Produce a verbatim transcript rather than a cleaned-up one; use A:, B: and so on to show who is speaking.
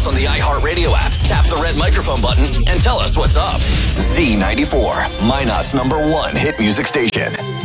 A: us on the iHeartRadio app, tap the red microphone button, and tell us what's up. Z ninety-four, Minot's number one hit music station.